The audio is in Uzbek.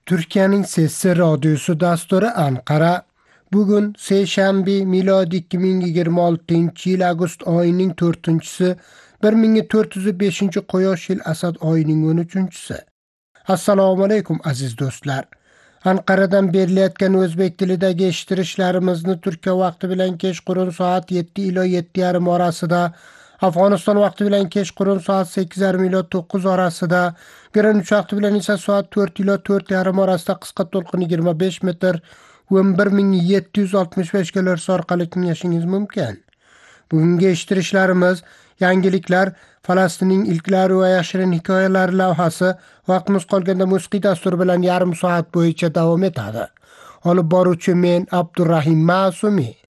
Türkiye'nin Sesi Radyosu dasturi Ankara. Bugun seshanba milodi 2026-yil avgust oyining 4-si 1405 Quyosh yil Asad oyining 13-si. Assalomu alaykum aziz do'stlar. Anqaradan berilayotgan o'zbek tilidagi eshittirishlarimizni Turkiya vaqti bilan kechqurun soat 7 ila 7:30 orasida, Afg'oniston vaqti bilan kechqurun soat 8:30 ila 9 orasida, Greenwich vaqti bilan esa soat 4 ila 4:30 orasida qisqa to'lqin 25 metr 11765 kHz orqali tinglashingiz mumkin. Bugungi eshittirishlarimiz yangiliklar, Falastinning ilklari va yashirin hikoyalar lavhasi vaqtimiz qolganda musiqiy dastur bilan yarim soat bo'yicha davom etadi. Olib boruvchi men Abdurrahim Ma'sumi.